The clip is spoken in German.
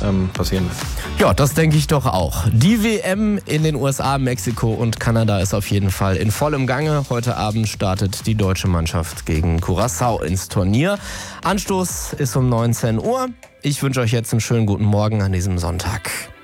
passieren wird. Ja, das denke ich doch auch. Die WM in den USA, Mexiko und Kanada ist auf jeden Fall in vollem Gange. Heute Abend startet die deutsche Mannschaft gegen Curaçao ins Turnier. Anstoß ist um 19 Uhr. Ich wünsche euch jetzt einen schönen guten Morgen an diesem Sonntag.